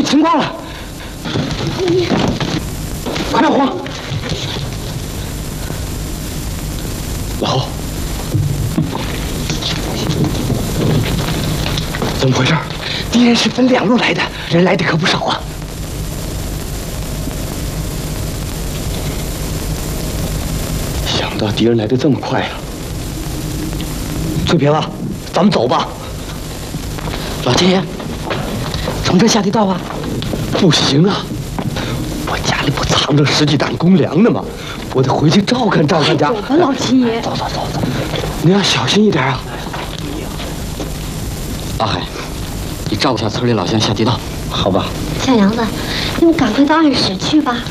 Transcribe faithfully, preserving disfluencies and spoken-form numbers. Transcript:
有情况了！ 你快点慌！老侯，怎么回事？敌人是分两路来的，人来的可不少啊！想到敌人来的这么快啊！翠萍啊，咱们走吧。 老天爷，从这下地道啊？ 不行啊！我家里不藏着十几担公粮呢吗？我得回去照看照看家。 走吧，老七爷。 走走走走，你要小心一点啊！ 阿海，你照顾下村里老乡下地道，好吧？ 小杨子，你们赶快到暗室去吧。